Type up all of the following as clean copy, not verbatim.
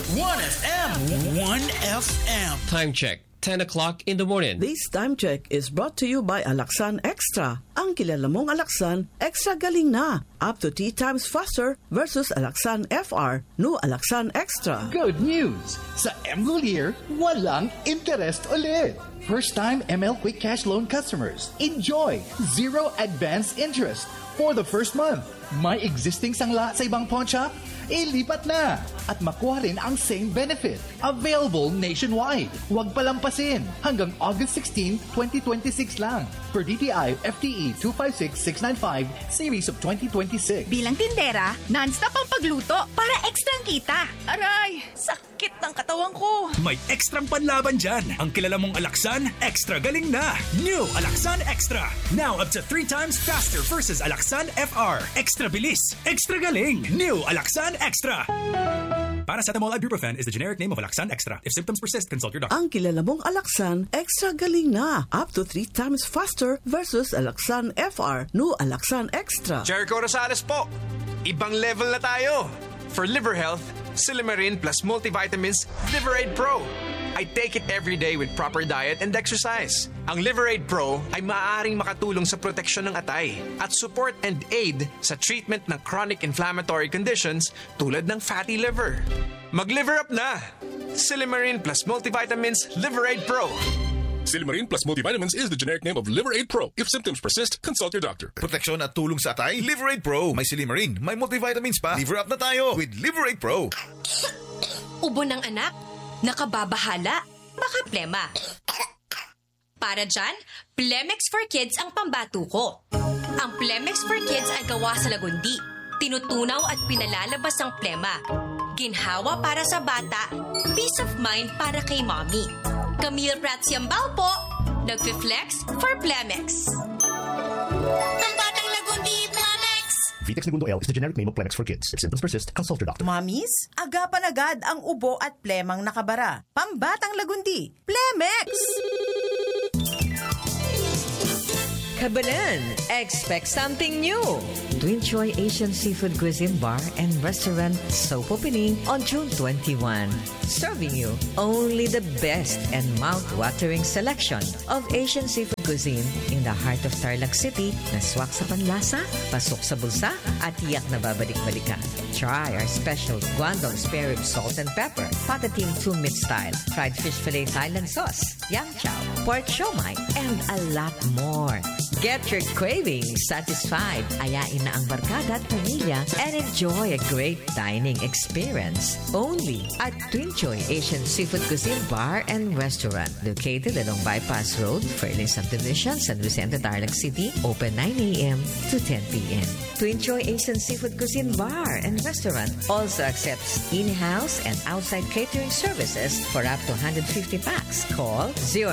1FM. 1FM. Time check, 10 o'clock in the morning. This time check is brought to you by Alaksan Extra. Ang kilala mong Alaksan, extra galing na. Up to 3 times faster versus Alaksan FR. New Alaksan Extra. Good news! Sa MLulier, walang interest ulit. First-time ML Quick Cash Loan customers, enjoy 0 advance interest for the first month. May existing sangla sa ibang pawn shop? Ilipat na at makuha rin ang same benefit. Available nationwide. Huwag palampasin. Hanggang August 16, 2026 lang. Per DTI FTE 256695 Series of 2026. Bilang tindera, non-stop ang pagluto para extrang kita. Aray, sakit ng katawan ko. May ekstrang panlaban dyan. Ang kilala mong Alaksan, extra galing na. New Alaksan Extra. Now up to 3 times faster versus Alaksan FR. Extra bilis, extra galing. New Alaksan Extra. Paracetamol Ibuprofen is the generic name of Alaksan Extra. If symptoms persist, consult your doctor. Ang kilala mong Alaksan, extra galing na. Up to 3 times faster versus Alaksan FR. New Alaksan Extra. Jericho Rosales po. Ibang level na tayo. For liver health, Silimarin plus multivitamins Liverade Pro. I take it every day with proper diet and exercise. Ang Liverade Pro ay maaaring makatulong sa proteksyon ng atay at support and aid sa treatment ng chronic inflammatory conditions tulad ng fatty liver. Mag-liver up na! Silimarin plus multivitamins Liverade Pro. Silimarin plus multivitamins is the generic name of Liverade Pro. If symptoms persist, consult your doctor. Proteksyon at tulong sa atay, Liverade Pro. May Silimarin, may multivitamins pa. Liver up na tayo with Liverade Pro. Ubo ng anak? Nakababahala? Baka plema. Para dyan, Plemex for Kids ang pambato ko. Ang Plemex for Kids ay gawa sa lagundi. Tinutunaw at pinalalabas ang plema. Ginhawa para sa bata, peace of mind para kay mommy. Camille Pratsiambal po, nagfi-flex for Plemex. Pambatang lagundi, Plemex! Vitex Segundo L is the generic name of Plemex for Kids. If symptoms persist, consult your doctor. Mommies, agapan agad ang ubo at plemang nakabara. Pambatang lagundi, Plemex! Kabalan, expect something new. Twin Choy Asian Seafood Cuisine Bar and Restaurant soap opening on June 21. Serving you only the best and mouth-watering selection of Asian seafood cuisine in the heart of Tarlac City na swak sa panlasa, pasok sa bulsa, at tiyak na babalik-balikan. Try our special Guangdong spare rib salt and pepper, patatim 2-meat style, fried fish fillet Thailand sauce, yang chow, pork siomai, and a lot more. Get your cravings satisfied. Ayain na ang barkada at pamilya and enjoy a great dining experience. Only at Twin Choy Asian Seafood Cuisine Bar and Restaurant. Located along Bypass Road, Fairlane Subdivision, San Vicente, Tarlac City. Open 9 a.m. to 10 p.m. Twin Choy Asian Seafood Cuisine Bar and Restaurant also accepts in-house and outside catering services for up to 150 packs. Call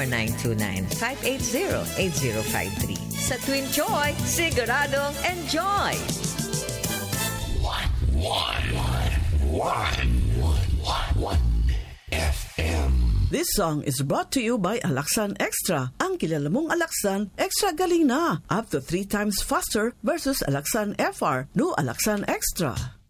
0929-580-8053. Sa Twin Choy, siguradong enjoy! 1 FM. This song is brought to you by Alaksan Extra. Ang kilala mong Alaksan, extra galing na. Up to 3 times faster versus Alaksan FR. New Alaksan Extra.